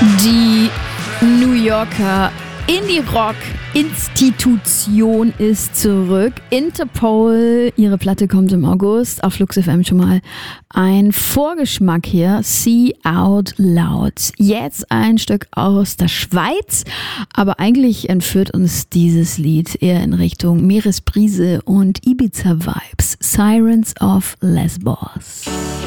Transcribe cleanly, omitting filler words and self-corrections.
Die New Yorker Indie-Rock-Institution ist zurück. Interpol, ihre Platte kommt im August. Auf Flux FM schon mal ein Vorgeschmack hier. See Out Loud. Jetzt ein Stück aus der Schweiz. Aber eigentlich entführt uns dieses Lied eher in Richtung Meeresbrise und Ibiza-Vibes. Sirens of Lesbos.